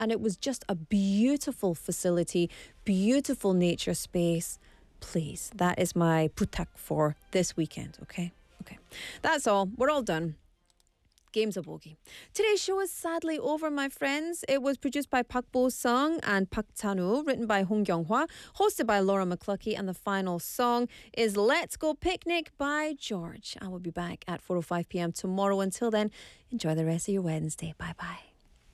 and it was just a beautiful facility, beautiful nature space. Please, that is my butak for this weekend, okay? Okay. That's all. We're all done. Game's a bogey. Today's show is sadly over, my friends. It was produced by Park Bo-sung and Park Chan-woo, written by Hong Kyung-hwa, hosted by Laura McCluskey, and the final song is Let's Go Picnic by George. I will be back at 4:05 p.m. tomorrow. Until then, enjoy the rest of your Wednesday. Bye-bye.